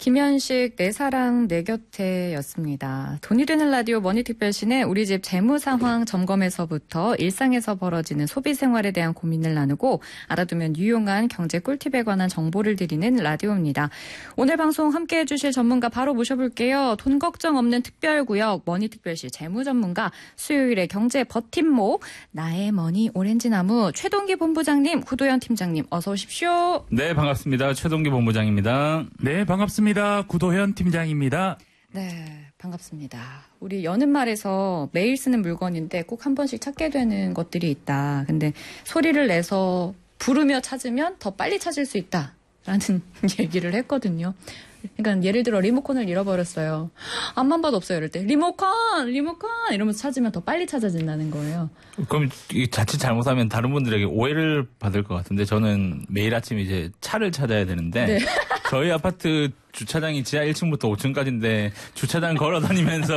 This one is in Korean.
김현식 내 사랑 내 곁에였습니다. 돈이 되는 라디오 머니특별시는 우리 집 재무 상황 점검에서부터 일상에서 벌어지는 소비 생활에 대한 고민을 나누고 알아두면 유용한 경제 꿀팁에 관한 정보를 드리는 라디오입니다. 오늘 방송 함께해 주실 전문가 바로 모셔볼게요. 돈 걱정 없는 특별구역 머니특별시 재무 전문가 수요일의 경제 버팀목 나의 머니 오렌지나무 최동기 본부장님 구도현 팀장님 어서 오십시오. 네, 반갑습니다. 최동기 본부장입니다. 네, 반갑습니다. 구도현 팀장입니다. 네, 반갑습니다. 우리 여는 말에서 매일 쓰는 물건인데 꼭 한 번씩 찾게 되는 것들이 있다. 근데 소리를 내서 부르며 찾으면 더 빨리 찾을 수 있다라는 얘기를 했거든요. 그러니까 예를 들어 리모컨을 잃어버렸어요. 앞만 봐도 없어요. 이럴 때 리모컨 이러면서 찾으면 더 빨리 찾아진다는 거예요. 그럼 자칫 잘못하면 다른 분들에게 오해를 받을 것 같은데 저는 매일 아침 이제 차를 찾아야 되는데 네. 저희 아파트 주차장이 지하 1층부터 5층까지인데 주차장 걸어 다니면서